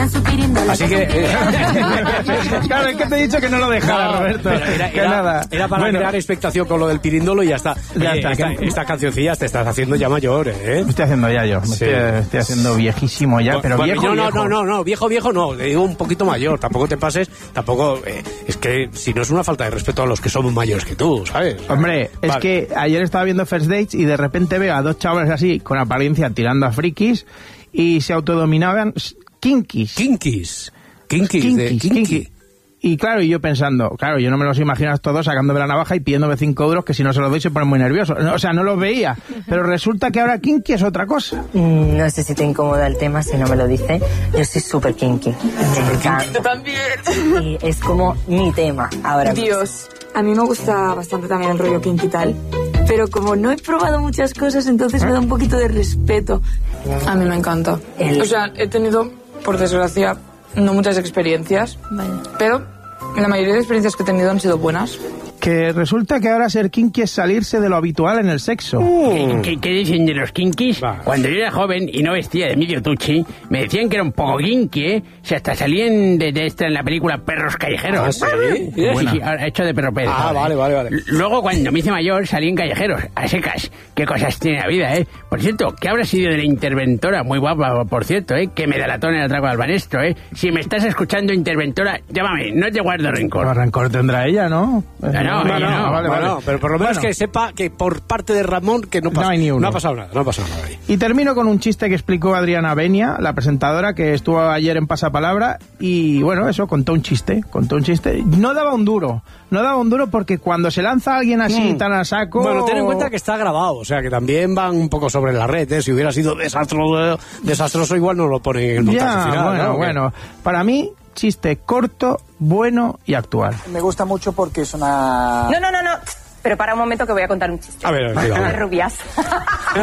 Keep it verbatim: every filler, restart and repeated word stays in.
en su pirindolo. Así que... Eh, claro, es que te he dicho que no lo dejara, no, Roberto. Era, que era, nada. era para bueno, crear expectación con lo del pirindolo y ya está. Ya Oye, está. Esta, Que... esta cancioncilla te estás haciendo ya mayor, ¿eh? Me estoy haciendo ya yo. Me sí. estoy, estoy haciendo viejísimo ya, pero bueno, viejo, no, viejo. No, no, no, viejo, viejo no. Le digo un poquito mayor. Tampoco te pases, tampoco... Eh, es que si no es una falta de respeto a los que somos mayores que tú, ¿sabes? Hombre, vale. Es que ayer estaba viendo First Dates y de repente veo a dos chavales así, con apariencia tirando a frikis, y se autodominaban kinkis. Kinkis. Kinkis. Kinkis, de kinky. kinky. Y claro, y yo pensando, claro, yo no me los imagino todos sacándome la navaja y pidiéndome cinco euros, que si no se los doy se ponen muy nerviosos. O sea, no los veía. Pero resulta que ahora kinky es otra cosa. Mm, no sé si te incomoda el tema, si no me lo dice. Yo soy súper kinky. Me encanta. Yo también. Y es como mi tema ahora mismo. Dios. A mí me gusta bastante también el rollo kinky tal. Pero como no he probado muchas cosas, entonces me da un poquito de respeto. A mí me encanta. El... O sea, he tenido, por desgracia, no muchas experiencias. Vale. Pero... la mayoría de experiencias que he tenido han sido buenas. Que resulta que ahora ser kinky es salirse de lo habitual en el sexo. Uh. ¿Qué, qué dicen de los kinkis? Va. Cuando yo era joven y no vestía de medio tuchi, me decían que era un poco kinky, ¿eh? O sea, hasta salían de, de esta en la película Perros Callejeros. ¿Ah, sí? Sí, sí, sí, hecho de perro Pérez. Ah, vale, vale, vale. Luego, cuando me hice mayor, salí en Callejeros, a secas. Qué cosas tiene la vida, ¿eh? Por cierto, ¿qué habrá sido de la interventora? Muy guapa, por cierto, ¿eh? Que me delató en el atraco al Banestro, ¿eh? Si me estás escuchando, interventora, llámame, no te guardo rencor. Pero rencor tendrá ella, ¿no? No, no, no, no, no, vale, vale. No, pero por lo menos bueno. que sepa que por parte de Ramón que no, pasa, no, hay ni uno. no ha pasado nada, no ha pasado nada ahí. Y termino con un chiste que explicó Adriana Benia, la presentadora que estuvo ayer en Pasapalabra, y bueno, eso, contó un chiste, contó un chiste. No daba un duro, no daba un duro porque cuando se lanza alguien así mm. tan a saco... Bueno, ten en cuenta que está grabado, o sea, que también van un poco sobre la red, ¿eh? Si hubiera sido desastroso, desastroso igual no lo ponen en el montaje ya, final. bueno, ¿no? bueno, para mí, chiste corto, bueno y actual. Me gusta mucho porque es una... No, no, no, no. Pero para un momento que voy a contar un chiste. A ver, a ver, a ver. Rubias.